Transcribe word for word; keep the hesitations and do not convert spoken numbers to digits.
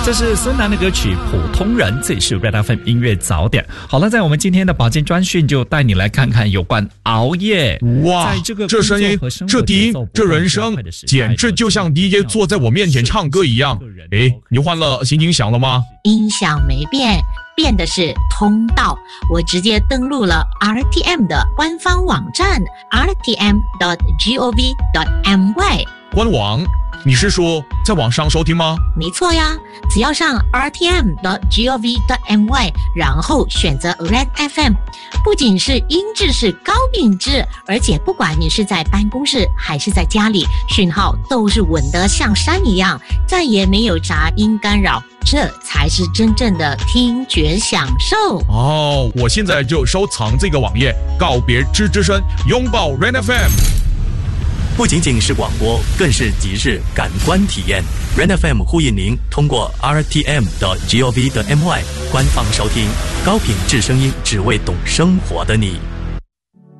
这是孙楠的歌曲《普通人》，这里是 Red F M 音乐早点。好了，在我们今天的保健专讯就带你来看看有关熬夜。 哇， 这个这声音、这低音、这人声，简直就像 D J 坐在我面前唱歌一样。诶，你换了新音响了吗？ 音响没变，变的是通道。我直接登录了 R T M 的官方网站 r t m dot gov dot my。 官网？你是说在网上收听吗？ 没错呀，只要上 r t m dot gov dot my， 然后选择 Red F M， 不仅是音质是高品质，而且不管你是在办公室还是在家里，讯号都是稳得像山一样，再也没有杂音干扰，这才是真正的听觉享受。 哦，我现在就收藏这个网页，告别吱吱声，拥抱 Red F M。 不仅仅是广播，更是即时感官体验。Red F M 呼应您通过 r t m dot gov dot my 官方收听高品质声音，只为懂生活的你。